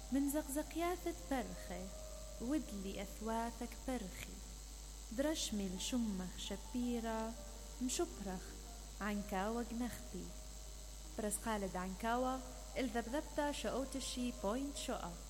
من زقزقياثة برخي ودلي أثواثك برخي درشمي لشمخ شبيرة مشبرخ عنكاوة جنختي برس خالد عنكاوة الذبذبتا شقوتشي بوينت شقة.